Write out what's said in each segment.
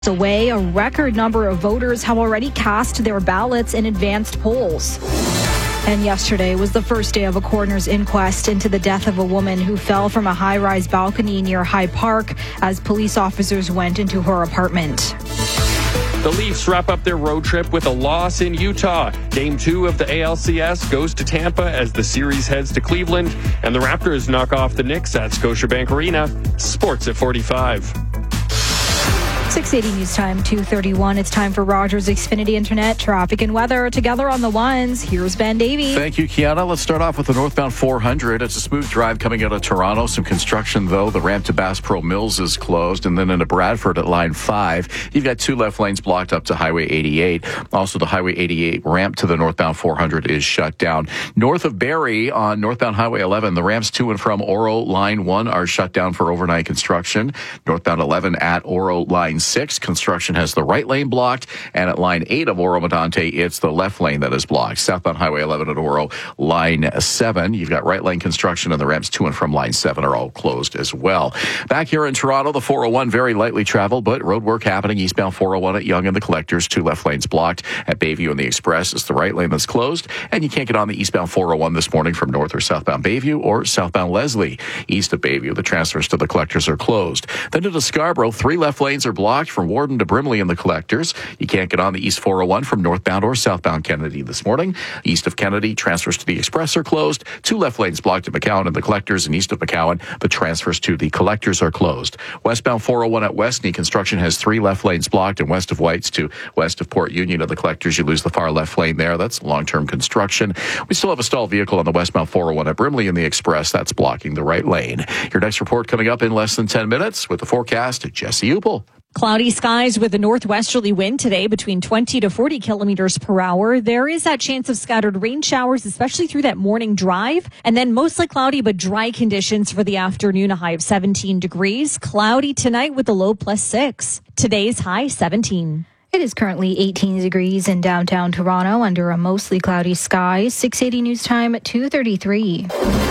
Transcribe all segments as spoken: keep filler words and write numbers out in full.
Away, a record number of voters have already cast their ballots in advanced polls. And yesterday was the first day of a coroner's inquest into the death of a woman who fell from a high-rise balcony near Hyde Park as police officers went into her apartment. The Leafs wrap up their road trip with a loss in Utah. Game two of the A L C S goes to Tampa as the series heads to Cleveland, and the Raptors knock off the Knicks at Scotiabank Arena. Sports at forty-five. six eighty News Time, two thirty-one. It's time for Rogers Xfinity Internet traffic and weather. Together on the ones, here's Ben Davey. Thank you, Kiana. Let's start off with the northbound four hundred. It's a smooth drive coming out of Toronto. Some construction, though. The ramp to Bass Pro Mills is closed. And then into Bradford at line five, you've got two left lanes blocked up to Highway eighty-eight. Also, the Highway eighty-eight ramp to the northbound four hundred is shut down. North of Barrie on northbound Highway eleven, the ramps to and from Oro line one are shut down for overnight construction. Northbound eleven at Oro line six, construction has the right lane blocked, and at line eight of Oro Medante, it's the left lane that is blocked. Southbound Highway eleven at Oro line seven, you've got right lane construction, and the ramps to and from line seven are all closed as well. Back here in Toronto, the four oh one very lightly traveled, but road work happening eastbound four oh one at Yonge and the Collectors, two left lanes blocked. At Bayview and the Express, it's the right lane that's closed, and you can't get on the eastbound four oh one this morning from north or southbound Bayview or southbound Leslie. East of Bayview, the transfers to the Collectors are closed. Then to Scarborough, three left lanes are blocked from Warden to Brimley and the Collectors. You can't get on the East four oh one from northbound or southbound Kennedy this morning. East of Kennedy, transfers to the Express are closed. Two left lanes blocked at McCowan and the Collectors, and east of McCowan, the transfers to the Collectors are closed. Westbound four oh one at Westney, construction has three left lanes blocked, and west of Whites to west of Port Union and the Collectors, you lose the far left lane there. That's long-term construction. We still have a stalled vehicle on the westbound four oh one at Brimley and the Express. That's blocking the right lane. Your next report coming up in less than ten minutes with the forecast, Jesse Upel. Cloudy skies with a northwesterly wind today between twenty to forty kilometers per hour. There is that chance of scattered rain showers, especially through that morning drive. And then mostly cloudy but dry conditions for the afternoon, a high of seventeen degrees. Cloudy tonight with a low plus six. Today's high seventeen. It is currently eighteen degrees in downtown Toronto under a mostly cloudy sky. six eighty News Time at two thirty-three.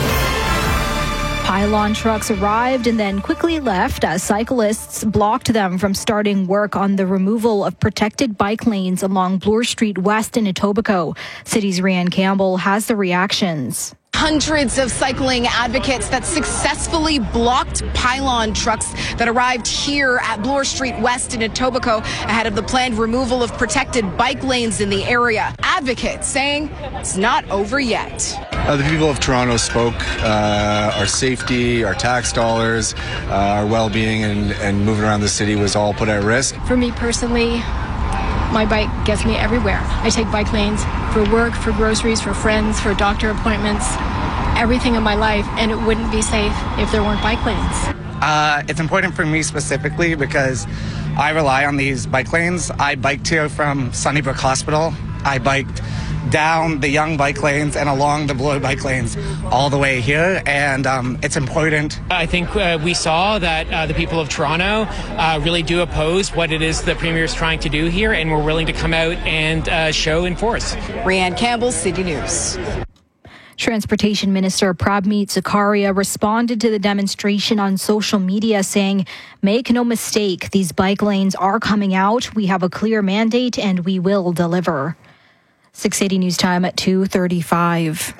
Pylon trucks arrived and then quickly left as cyclists blocked them from starting work on the removal of protected bike lanes along Bloor Street West in Etobicoke. City's Rianne Campbell has the reactions. Hundreds of cycling advocates that successfully blocked pylon trucks that arrived here at Bloor Street West in Etobicoke ahead of the planned removal of protected bike lanes in the area. Advocates saying it's not over yet. Uh, the people of Toronto spoke. Uh, our safety, our tax dollars, uh, our well-being and, and moving around the city was all put at risk. For me personally, my bike gets me everywhere. I take bike lanes for work, for groceries, for friends, for doctor appointments, everything in my life, and it wouldn't be safe if there weren't bike lanes. Uh, it's important for me specifically because I rely on these bike lanes. I biked here from Sunnybrook Hospital. I biked down the Yonge bike lanes and along the Bloor bike lanes all the way here, and um, it's important. I think uh, we saw that uh, the people of Toronto uh, really do oppose what it is the Premier is trying to do here, and we're willing to come out and uh, show in force. Rianne Campbell, City News. Transportation Minister Prabmeet Zakaria responded to the demonstration on social media saying, "Make no mistake, these bike lanes are coming out. We have a clear mandate and we will deliver." six eighty News Time at two thirty-five.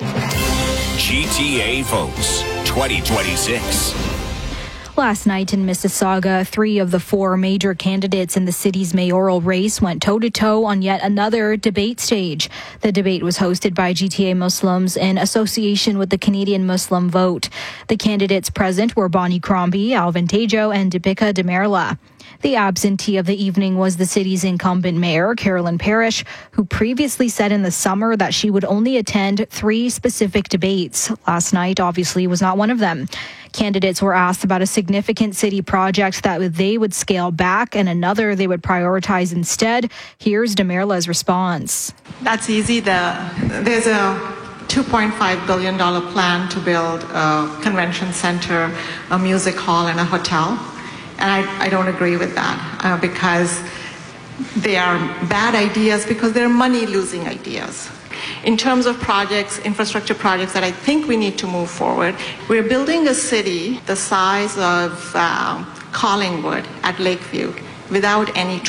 G T A votes twenty twenty-six. Last night in Mississauga, three of the four major candidates in the city's mayoral race went toe-to-toe on yet another debate stage. The debate was hosted by G T A Muslims in association with the Canadian Muslim Vote. The candidates present were Bonnie Crombie, Alvin Tejo, and Deepika Demerla. The absentee of the evening was the city's incumbent mayor, Carolyn Parrish, who previously said in the summer that she would only attend three specific debates. Last night, obviously, was not one of them. Candidates were asked about a significant city project that they would scale back and another they would prioritize instead. Here's Demerla's response. That's easy. The, there's a two point five billion dollars plan to build a convention center, a music hall, and a hotel. And I, I don't agree with that uh, because they are bad ideas because they're money-losing ideas. In terms of projects, infrastructure projects that I think we need to move forward, we're building a city the size of uh, Collingwood at Lakeview. without any